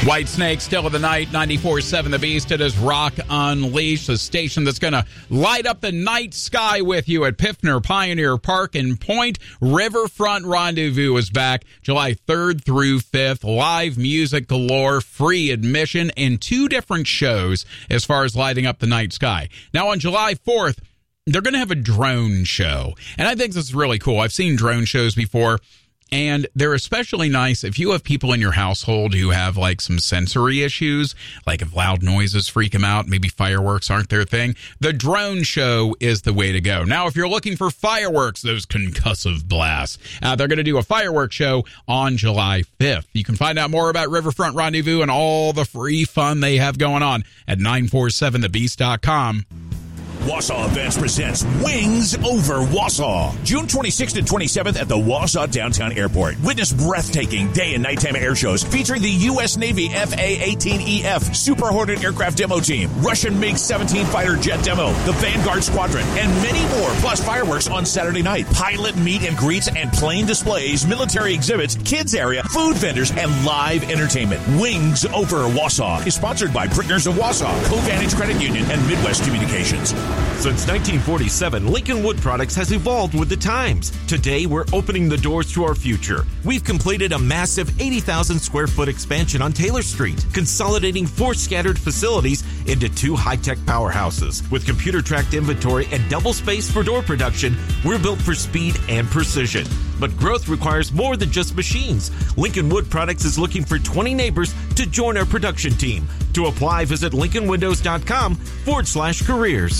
White Snake, Still of the Night, 94.7 The Beast. It is Rock Unleashed, the station that's going to light up the night sky with you at Piffner Pioneer Park and Point. Riverfront Rendezvous is back July 3rd through 5th. Live music galore, free admission, and 2 different shows as far as lighting up the night sky. Now, on July 4th, they're going to have a drone show, and I think this is really cool. I've seen drone shows before, and they're especially nice if you have people in your household who have like some sensory issues, like if loud noises freak them out, maybe fireworks aren't their thing. The drone show is the way to go. Now, if you're looking for fireworks, those concussive blasts, they're going to do a fireworks show on July 5th. You can find out more about Riverfront Rendezvous and all the free fun they have going on at 947thebeast.com. Wausau Events presents Wings Over Wausau. June 26th and 27th at the Wausau Downtown Airport. Witness breathtaking day and nighttime air shows featuring the U.S. Navy FA-18EF Super Hornet aircraft demo team, Russian MiG-17 fighter jet demo, the Vanguard Squadron, and many more, plus fireworks on Saturday night, pilot meet and greets and plane displays, military exhibits, kids area, food vendors, and live entertainment. Wings Over Wausau is sponsored by Brickners of Wausau, Covantage Credit Union, and Midwest Communications. Since 1947, Lincoln Wood Products has evolved with the times. Today, we're opening the doors to our future. We've completed a massive 80,000 square foot expansion on Taylor Street, consolidating 4 scattered facilities into 2 high-tech powerhouses. With computer-tracked inventory and double space for door production, we're built for speed and precision. But growth requires more than just machines. Lincoln Wood Products is looking for 20 neighbors to join our production team. To apply, visit lincolnwindows.com/careers.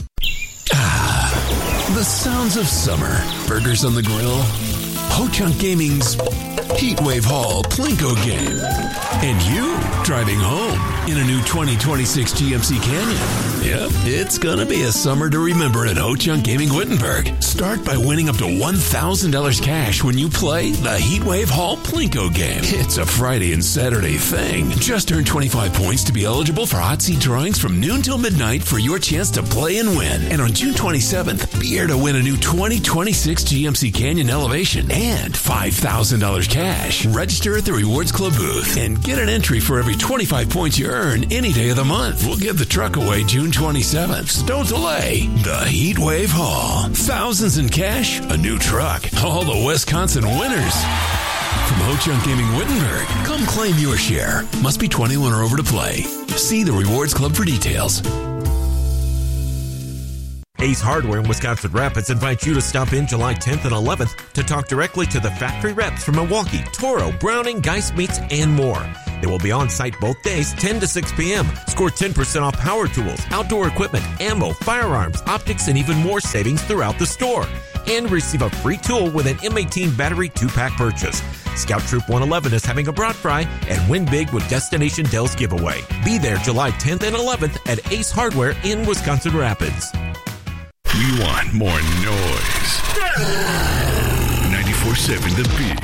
The sounds of summer. Burgers on the grill. Ho-Chunk Gaming's Heatwave Hall Plinko game. And you driving home in a new 2026 GMC Canyon. Yep, it's gonna be a summer to remember at Ho-Chunk Gaming Wittenberg. Start by winning up to $1,000 cash when you play the Heatwave Hall Plinko game. It's a Friday and Saturday thing. Just earn 25 points to be eligible for hot seat drawings from noon till midnight for your chance to play and win. And on June 27th, be here to win a new 2026 GMC Canyon Elevation and $5,000 cash. Register at the Rewards Club booth and get an entry for every 25 points you earn any day of the month. We'll give the truck away June 27th. So don't delay. The Heatwave Hall. Thousands in cash, a new truck. All the Wisconsin winners. From Ho-Chunk Gaming Wittenberg, come claim your share. Must be 21 or over to play. See the Rewards Club for details. Ace Hardware in Wisconsin Rapids invites you to stop in July 10th and 11th to talk directly to the factory reps from Milwaukee, Toro, Browning, Geist Meats, and more. They will be on site both days, 10 to 6 p.m. Score 10% off power tools, outdoor equipment, ammo, firearms, optics, and even more savings throughout the store. And receive a free tool with an M18 battery 2-pack purchase. Scout Troop 111 is having a brat fry and win big with Destination Dell's giveaway. Be there July 10th and 11th at Ace Hardware in Wisconsin Rapids. We want more noise. 94.7 The Beast.